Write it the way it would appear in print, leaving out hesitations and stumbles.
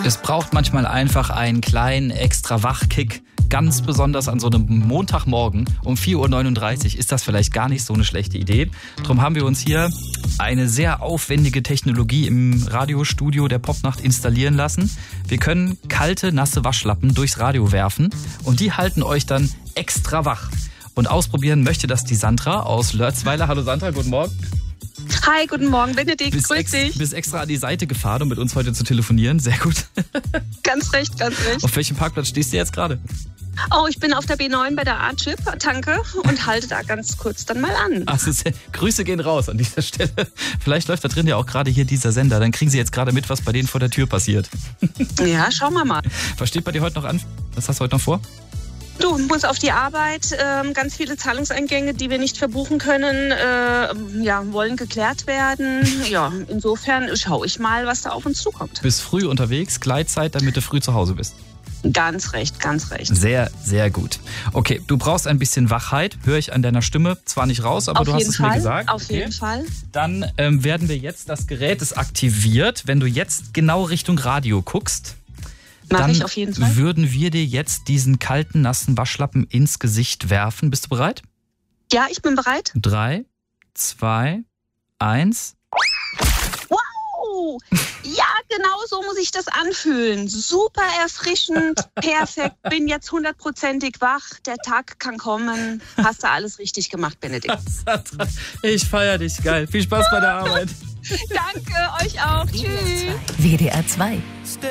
Es braucht manchmal einfach einen kleinen extra Wachkick. Ganz besonders an so einem Montagmorgen um 4.39 Uhr ist das vielleicht gar nicht so eine schlechte Idee. Darum haben wir uns hier eine sehr aufwendige Technologie im Radiostudio der Popnacht installieren lassen. Wir können kalte, nasse Waschlappen durchs Radio werfen und die halten euch dann extra wach. Und ausprobieren möchte das die Sandra aus Lörzweiler. Hallo Sandra, guten Morgen. Hi, guten Morgen, Benedikt, grüß dich. Bist extra an die Seite gefahren, um mit uns heute zu telefonieren. Sehr gut. Ganz recht, ganz recht. Auf welchem Parkplatz stehst du jetzt gerade? Oh, ich bin auf der B9 bei der A-Chip-Tanke und halte da ganz kurz dann mal an. Also, Grüße gehen raus an dieser Stelle. Vielleicht läuft da drin ja auch gerade hier dieser Sender. Dann kriegen Sie jetzt gerade mit, was bei denen vor der Tür passiert. Ja, schauen wir mal. Was steht bei dir heute noch an? Was hast du heute noch vor? Du musst auf die Arbeit, ganz viele Zahlungseingänge, die wir nicht verbuchen können, wollen geklärt werden. Ja, insofern schaue ich mal, was da auf uns zukommt. Bist früh unterwegs, Gleitzeit, damit du früh zu Hause bist. Ganz recht, ganz recht. Sehr, sehr gut. Okay, du brauchst ein bisschen Wachheit, höre ich an deiner Stimme. Zwar nicht raus, aber du hast es mir gesagt. Auf jeden Fall. Dann werden wir jetzt, das Gerät ist aktiviert. Wenn du jetzt genau Richtung Radio guckst, Mach ich auf jeden Fall. Würden wir dir jetzt diesen kalten, nassen Waschlappen ins Gesicht werfen. Bist du bereit? Ja, ich bin bereit. 3, 2, 1. Wow! Ja, genau so muss ich das anfühlen. Super erfrischend, perfekt. Bin jetzt 100%ig wach. Der Tag kann kommen. Hast du alles richtig gemacht, Benedikt. Ich feiere dich. Geil. Viel Spaß bei der Arbeit. Danke, euch auch. Tschüss. WDR 2.